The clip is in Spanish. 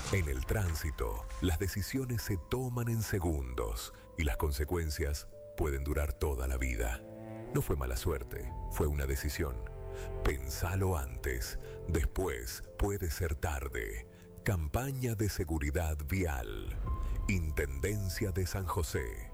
En el tránsito, las decisiones se toman en segundos y las consecuencias pueden durar toda la vida. No fue mala suerte, fue una decisión. Pensalo antes, después puede ser tarde. Campaña de seguridad vial. Intendencia de San José.